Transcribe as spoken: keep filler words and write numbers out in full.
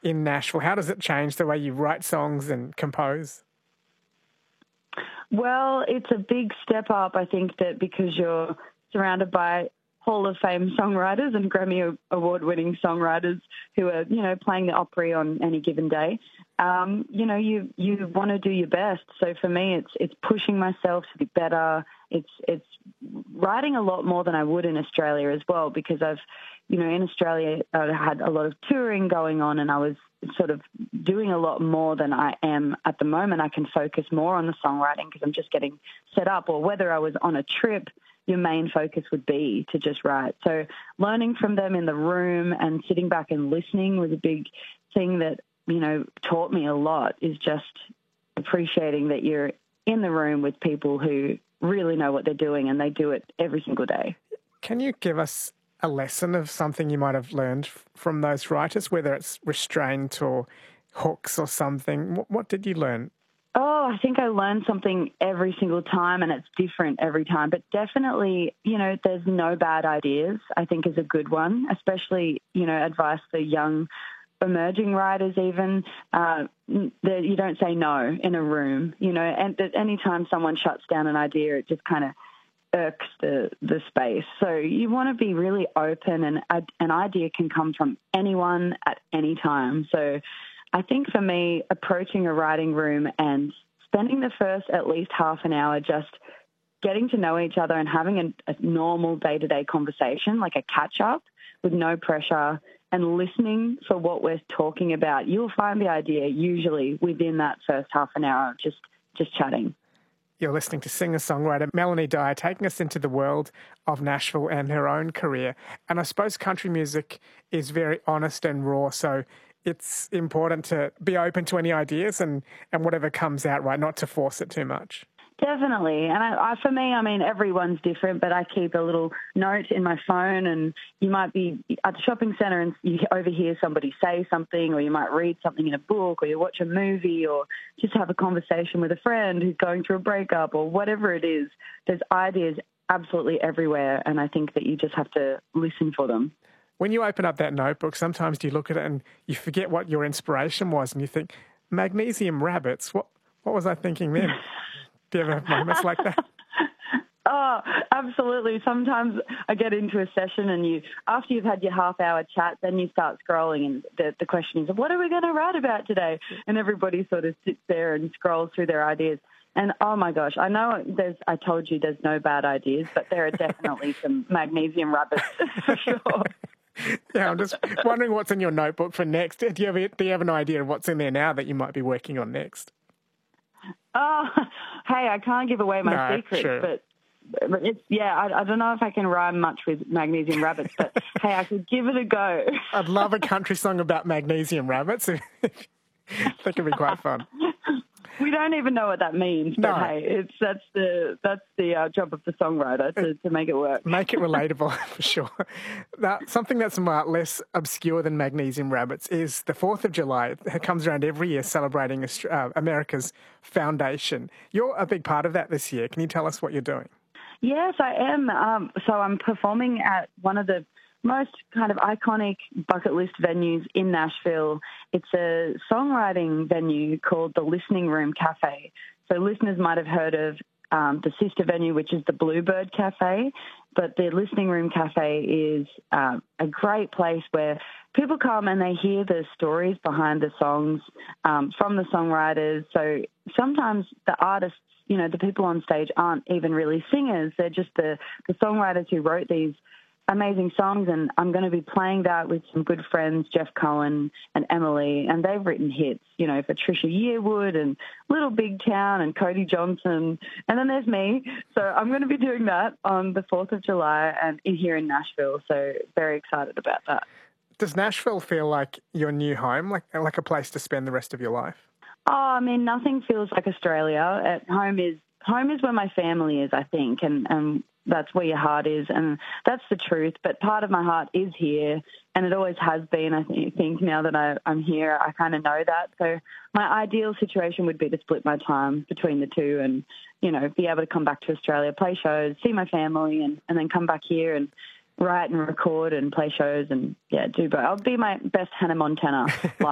in Nashville? How does it change the way you write songs and compose? Well, it's a big step up, I think, that because you're surrounded by Hall of Fame songwriters and Grammy Award-winning songwriters who are, you know, playing the Opry on any given day. Um, you know, you you want to do your best. So for me, it's it's pushing myself to be better. It's it's writing a lot more than I would in Australia as well, because I've, you know, in Australia I had a lot of touring going on, and I was sort of doing a lot more than I am at the moment. I can focus more on the songwriting because I'm just getting set up, or whether I was on a trip, your main focus would be to just write. So learning from them in the room and sitting back and listening was a big thing that, you know, taught me a lot, is just appreciating that you're in the room with people who really know what they're doing, and they do it every single day. Can you give us a lesson of something you might have learned from those writers, whether it's restraint or hooks or something? What, what did you learn? Oh, I think I learn something every single time, and it's different every time. But definitely, you know, there's no bad ideas, I think, is a good one, especially, you know, advice for young emerging writers even, uh, that you don't say no in a room, you know, and that anytime someone shuts down an idea, it just kind of irks the, the space. So you want to be really open, and a, an idea can come from anyone at any time. So I think for me, approaching a writing room and spending the first at least half an hour just getting to know each other and having a, a normal day-to-day conversation, like a catch-up with no pressure, and listening for what we're talking about, you'll find the idea usually within that first half an hour of just, just chatting. You're listening to singer-songwriter Melanie Dyer taking us into the world of Nashville and her own career. And I suppose country music is very honest and raw, so it's important to be open to any ideas and, and whatever comes out, right, not to force it too much. Definitely. And I, I, for me, I mean, everyone's different, but I keep a little note in my phone, and you might be at the shopping centre and you overhear somebody say something, or you might read something in a book, or you watch a movie, or just have a conversation with a friend who's going through a breakup, or whatever it is. There's ideas absolutely everywhere, and I think that you just have to listen for them. When you open up that notebook, sometimes you look at it and you forget what your inspiration was, and you think, magnesium rabbits, what, what was I thinking then? Do you ever have moments like that? Oh, absolutely. Sometimes I get into a session, and you, after you've had your half-hour chat, then you start scrolling, and the, the question is, what are we going to write about today? And everybody sort of sits there and scrolls through their ideas. And, oh, my gosh, I know there's, I told you there's no bad ideas, but there are definitely some magnesium rabbits for sure. Yeah, I'm just wondering what's in your notebook for next. Do you have, do you have an idea of what's in there now that you might be working on next? Oh, hey, I can't give away my no, secrets, sure. but, but it's, yeah, I, I don't know if I can rhyme much with magnesium rabbits, but hey, I could give it a go. I'd love a country song about magnesium rabbits. That could be quite fun. We don't even know what that means, but no. hey, it's that's the that's the uh, job of the songwriter to, to make it work. Make it relatable, for sure. Now, something that's uh, less obscure than magnesium rabbits is the fourth of July. It comes around every year celebrating uh, America's foundation. You're a big part of that this year. Can you tell us what you're doing? Yes, I am. Um, so I'm performing at one of the most kind of iconic bucket list venues in Nashville. It's a songwriting venue called the Listening Room Cafe. So listeners might have heard of um, the sister venue, which is the Bluebird Cafe, but the Listening Room Cafe is uh, a great place where people come and they hear the stories behind the songs um, from the songwriters. So sometimes the artists, you know, the people on stage aren't even really singers. They're just the, the songwriters who wrote these amazing songs, and I'm going to be playing that with some good friends, Jeff Cohen and Emily, and they've written hits, you know, for Trisha Yearwood and Little Big Town and Cody Johnson, and then there's me. So I'm going to be doing that on the fourth of July and in here in Nashville, so very excited about that. Does Nashville feel like your new home, like like a place to spend the rest of your life? Oh, I mean, nothing feels like Australia. At home is home is where my family is, I think, and, and that's where your heart is, and that's the truth. But part of my heart is here, and it always has been, I think. Now that I, I'm here, I kind of know that. So my ideal situation would be to split my time between the two and, you know, be able to come back to Australia, play shows, see my family, and, and then come back here and write and record and play shows and, yeah, do both. I'll be my best Hannah Montana life.